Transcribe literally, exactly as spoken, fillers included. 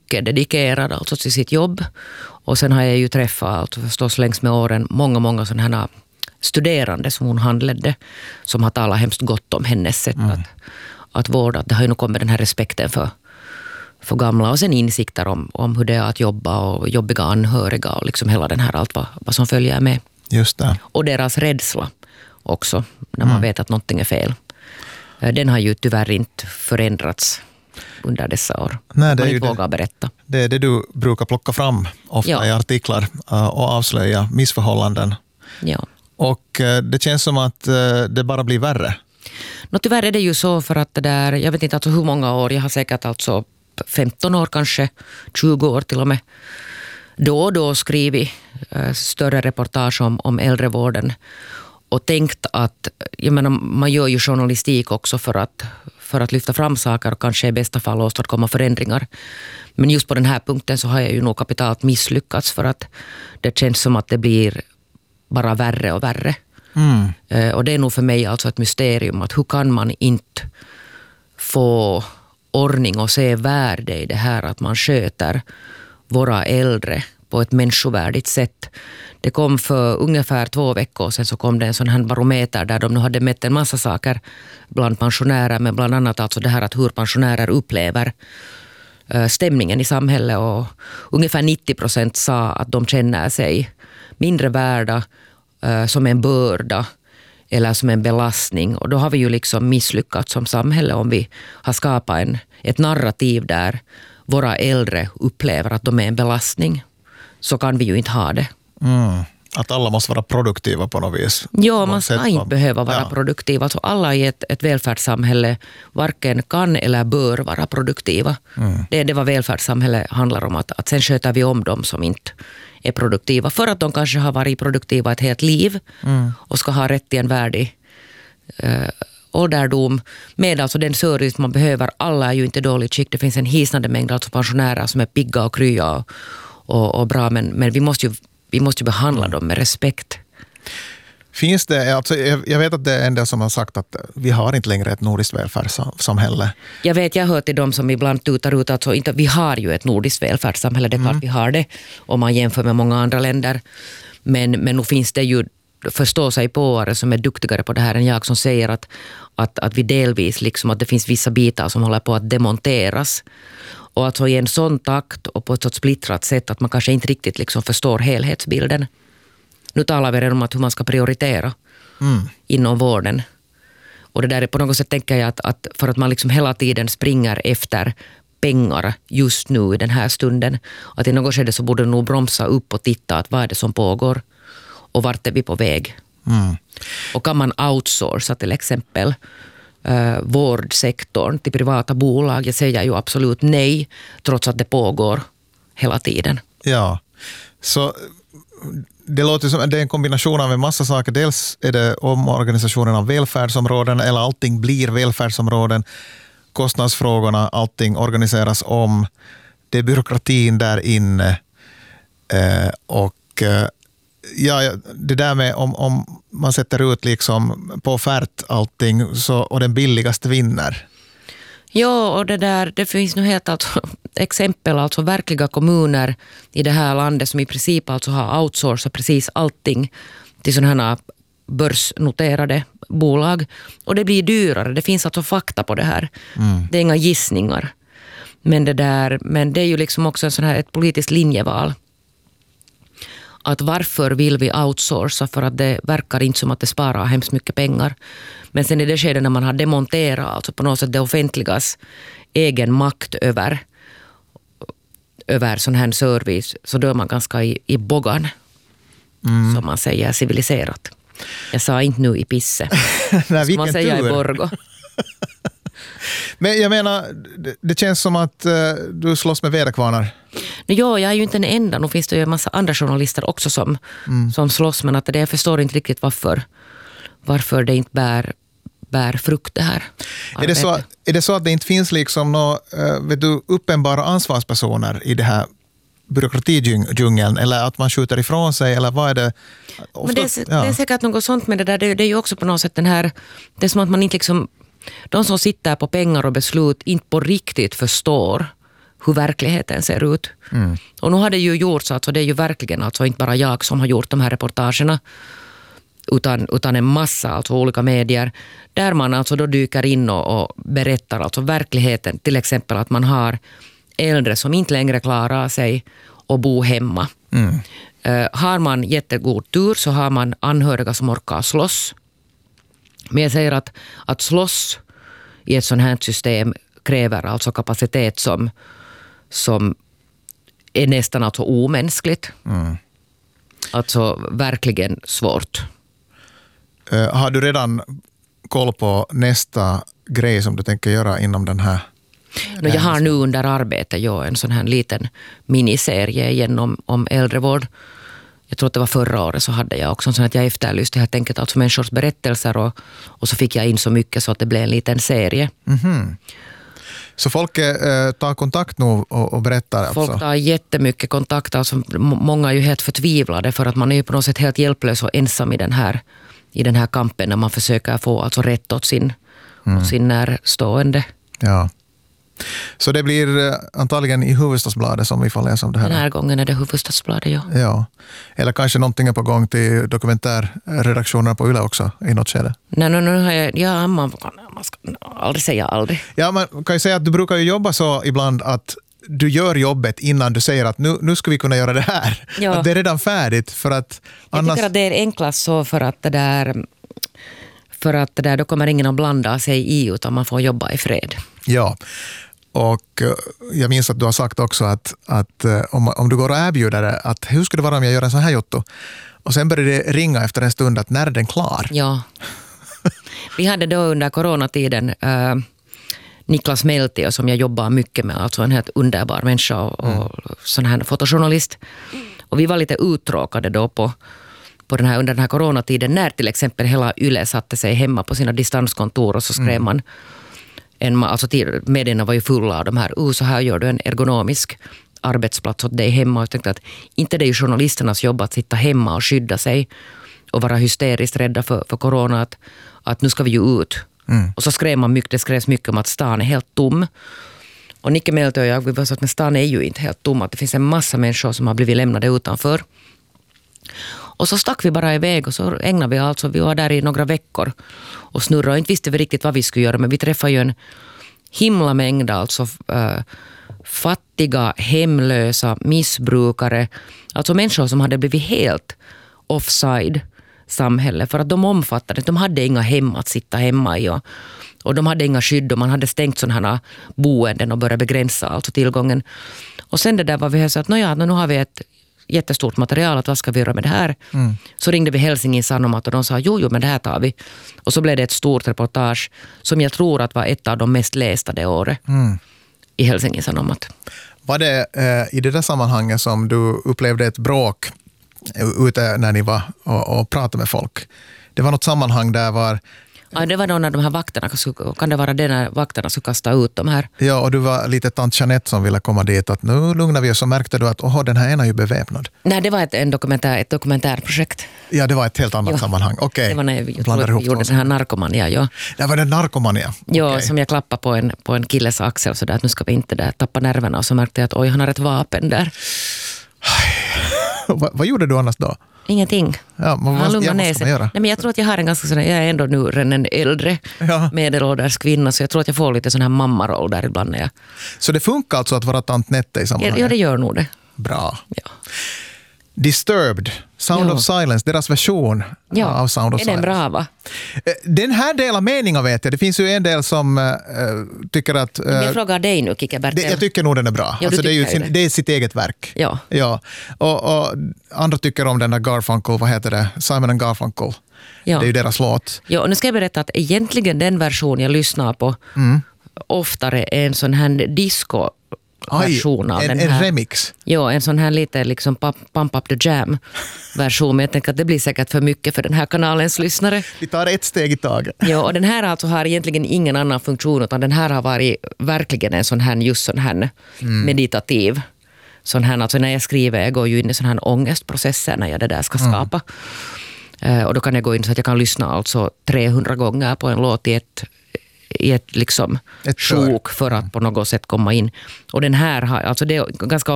mycket dedikerad alltså till sitt jobb. Och sen har jag ju träffat alltså förstås längs med åren många, många sådana här studerande som hon handledde, som har talat hemskt gott om hennes sätt mm. att, att vårda. Det har ju nog kommit den här respekten för, för gamla och sen insikter om, om hur det är att jobba och jobbiga anhöriga och liksom hela den här allt vad, vad som följer med. Just det. Och deras rädsla också när man mm. vet att någonting är fel. Den har ju tyvärr inte förändrats under dessa år. Nej, det man är inte ju vågar det, berätta. Det är det du brukar plocka fram ofta ja. i artiklar och avslöja missförhållanden. Ja. Och det känns som att det bara blir värre. Nå, tyvärr är det ju så för att det där, jag vet inte alltså hur många år, jag har säkert alltså femton år kanske, tjugo år till och med, då och då skrivit äh, större reportage om, om äldrevården och tänkt att, jag menar, man gör ju journalistik också för att, för att lyfta fram saker och kanske i bästa fall åstadkomma förändringar. Men just på den här punkten så har jag ju nog kapitalt misslyckats för att det känns som att det blir bara värre och värre. Mm. Uh, och det är nog för mig alltså ett mysterium att hur kan man inte få ordning och se värde i det här att man sköter våra äldre på ett människovärdigt sätt. Det kom för ungefär två veckor sedan så kom det en sån här barometer där de nu hade mätt en massa saker bland pensionärer, men bland annat alltså det här att hur pensionärer upplever uh, stämningen i samhället, och ungefär nittio procent sa att de känner sig mindre värda, uh, som en börda eller som en belastning. Och då har vi ju liksom misslyckats som samhälle om vi har skapat en, ett narrativ där våra äldre upplever att de är en belastning. Så kan vi ju inte ha det. Mm. Att alla måste vara produktiva på något vis. Ja, man ska inte behöva vara ja. produktiva. Alltså alla i ett, ett välfärdssamhälle varken kan eller bör vara produktiva. Mm. Det är det vad välfärdssamhälle handlar om. Att, att sen sköter vi om dem som inte är produktiva. För att de kanske har varit produktiva ett helt liv mm. och ska ha rätt till en värdig eh, ålderdom. Med alltså den service man behöver. Alla är ju inte dåligt skick. Det finns en hisnande mängd alltså pensionärer som är pigga och krya och, och, och bra. Men, men vi måste ju Vi måste ju behandla dem med respekt. Finns det, alltså, jag vet att det är en del som har sagt att vi har inte längre ett nordiskt välfärdssamhälle. Jag vet, jag hör till dem som ibland tutar ut att så inte, vi har ju ett nordiskt välfärdssamhälle, det är klart mm. vi har det om man jämför med många andra länder. Men, men nu finns det ju förstå sig påare som är duktigare på det här än jag, som säger att, att, att vi delvis liksom, att det finns vissa bitar som håller på att demonteras. Och alltså i en sån takt och på ett så splittrat sätt att man kanske inte riktigt liksom förstår helhetsbilden. Nu talar vi redan om att hur man ska prioritera mm. inom vården. Och det där är på något sätt, tänker jag, att, att för att man liksom hela tiden springer efter pengar just nu i den här stunden. Att i något skede så borde nog bromsa upp och titta att vad är det som pågår och vart är vi på väg. Mm. Och kan man outsourca till exempel Uh, vårdsektorn till privata bolag? Jag säger ju absolut nej, trots att det pågår hela tiden. Ja, så det låter som det är en kombination av en massa saker. Dels är det omorganisationen av välfärdsområden, eller allting blir välfärdsområden. Kostnadsfrågorna, allting organiseras om. Det är byråkratin där inne. Uh, och uh, Ja, det där med om, om man sätter ut liksom på offert allting så, och den billigaste vinner. Ja, och det där, det finns nu helt alltså, exempel, alltså verkliga kommuner i det här landet som i princip alltså har outsourcat precis allting till sådana här börsnoterade bolag. Och det blir dyrare, det finns alltså fakta på det här. Mm. Det är inga gissningar. Men det där, men det är ju liksom också en sån här, ett politiskt linjeval. Att varför vill vi outsourca? För att det verkar inte som att det sparar hemskt mycket pengar. Men sen i det skedet när man har demonterat alltså på något sätt det offentligas egen makt över, över sån här service, så då är man ganska i, i bågan. Mm. Som man säger, civiliserat. Jag sa inte nu i pisse. Nej, som man säger tur. I Borgo. Men jag menar, det, det känns som att uh, du slåss med väderkvarnar. Ja, jag är ju inte den enda. Nu finns det ju en massa andra journalister också som, mm. som slåss. Men att det, jag förstår inte riktigt varför, varför det inte bär, bär frukt det här. Är det, så, är det så att det inte finns liksom några, uh, vet du, uppenbara ansvarspersoner i det här byråkratidjungeln, eller att man skjuter ifrån sig, eller vad är det? Ofta, men det, är, ja. det är säkert något sånt med det där. Det, det är ju också på något sätt den här, det är som att man inte liksom, de som sitter på pengar och beslut inte på riktigt förstår hur verkligheten ser ut. Mm. Och nu har det ju gjorts, alltså det är ju verkligen alltså inte bara jag som har gjort de här reportagerna, utan, utan en massa alltså olika medier, där man alltså då dyker in och, och berättar alltså verkligheten, till exempel att man har äldre som inte längre klarar sig och bo hemma. Mm. Uh, har man jättegod tur så har man anhöriga som orkar slåss. Men jag säger att, att slåss i ett sånt här system kräver alltså kapacitet som, som är nästan alltså omänskligt. Mm. Alltså verkligen svårt. Uh, har du redan koll på nästa grej som du tänker göra inom den här? No, jag har nu under arbete ja, en sån här liten miniserie igen om, om äldrevård. Jag tror att det var förra året så hade jag också en sån att jag efterlyste helt enkelt alltså människors berättelser och, och så fick jag in så mycket så att det blev en liten serie. Mm-hmm. Så folk eh, tar kontakt nu och, och berättar? Alltså. Folk tar jättemycket kontakt. Alltså, många är ju helt förtvivlade för att man är ju på något sätt helt hjälplös och ensam i den här, i den här kampen när man försöker få alltså rätt åt sin, mm. åt sin närstående. Ja. Så det blir antagligen i Hufvudstadsbladet som vi får läsa om det här. Den här gången är det Hufvudstadsbladet, ja. Ja. Eller kanske någonting är på gång till dokumentärredaktionerna på Yle också i något skede. Nej, nej, nej, jag, ja, man, man ska aldrig säga aldrig. Ja, man kan ju säga att du brukar ju jobba så ibland att du gör jobbet innan du säger att nu, nu ska vi kunna göra det här. Ja. Att det är redan färdigt för att annars... Jag tycker att det är enklast så för att det där... För att det där, då kommer ingen att blanda sig i utan man får jobba i fred. Ja, och jag minns att du har sagt också att, att om, om du går och erbjuder det, att hur skulle det vara om jag gör en sån här jotto? Och sen började det ringa efter en stund att när är den klar? Ja. Vi hade då under coronatiden äh, Niklas Meltio som jag jobbar mycket med, alltså en helt underbar människa och, mm. och sån här fotojournalist. Och vi var lite uttråkade då på På den här, under den här coronatiden när till exempel hela Yle satte sig hemma på sina distanskontor och så skrev mm. man en, alltså medierna var ju fulla av de här, uh, så här gör du en ergonomisk arbetsplats åt dig hemma. Och jag tänkte att inte det är ju journalisternas jobb att sitta hemma och skydda sig och vara hysteriskt rädda för, för corona, att, att nu ska vi ju ut. Mm. Och så skrev man mycket, det skrevs mycket om att stan är helt tom. Och Nicke Meltio och jag, vi var så att men stan är ju inte helt tom, att det finns en massa människor som har blivit lämnade utanför. Och så stack vi bara iväg och så ägnade vi alltså, vi var där i några veckor och snurrade och inte visste vi riktigt vad vi skulle göra, men vi träffade ju en himla mängd alltså äh, fattiga, hemlösa, missbrukare, alltså människor som hade blivit helt offside samhälle för att de omfattade, de hade inga hem att sitta hemma i och, och de hade inga skydd och man hade stängt sådana här boenden och börjat begränsa alltså tillgången. Och sen det där var vi så att nåja, nu har vi ett jättestort material, att vad ska vi göra med det här? Mm. Så ringde vi Helsingin Sanomat och de sa, jo, jo, men det här tar vi. Och så blev det ett stort reportage som jag tror att var ett av de mest lästa det året mm. i Helsingin Sanomat. Var det eh, i det där sammanhanget som du upplevde ett bråk ute när ni var och, och pratade med folk? Det var något sammanhang där var... Ja, det var då när de här vakterna, kan det vara det när vakterna skulle kasta ut de här? Ja, och du var lite tant Jeanette som ville komma dit att nu lugnar vi oss, så märkte du att åh, den här ena är ju beväpnad. Nej, det var ett, en dokumentär, ett dokumentärprojekt. Ja, det var ett helt annat jo. sammanhang. Okej. Okay. Det var när jag, jag, jag gjorde den här narkomania, ja. Det var det narkomania? Okay. Ja, som jag klappade på en, på en killes axel så där att nu ska vi inte där tappa nerverna, och så märkte jag att oj, han har ett vapen där. vad, vad gjorde du annars då? Ingenting. Ja, man måste, han lugnar ja, ner sig. Nej, men jag tror att jag har en ganska sån, jag är ändå nu en äldre ja. medelålders kvinna, så jag tror att jag får lite sån här mammaroll där ibland. När jag... Så det funkar alltså att vara tant Nette i sammanhanget? Ja, det gör nog det. Bra. Ja. Disturbed, Sound ja. of Silence, deras version ja. av Sound of är Silence. Den bra, va? Den här delar meningar vet jag. Det finns ju en del som uh, tycker att... Uh, jag frågar dig nu, Kike Bertel. Jag tycker nog den är bra. Ja, alltså, det är ju sin, det. det är sitt eget verk. Ja. ja. Och, och andra tycker om den där Garfunkel, vad heter det? Simon and Garfunkel. Ja. Det är ju deras låt. Ja, och nu ska jag berätta att egentligen den version jag lyssnar på mm. oftare är en sån här disco version av en, den en här. remix. Ja, en sån här lite liksom pump up the jam version, men jag tänker att det blir säkert för mycket för den här kanalens lyssnare. Vi tar ett steg i taget. Ja, och den här alltså har egentligen ingen annan funktion, utan den här har varit verkligen en sån här just sån här mm. meditativ. Sån här, alltså när jag skriver, jag går ju in i sån här ångestprocesser när jag det där ska skapa. Mm. Uh, och då kan jag gå in så att jag kan lyssna alltså trehundra gånger på en låt i ett i ett liksom ett sjok för att på något sätt komma in. Och den här har, alltså det är ganska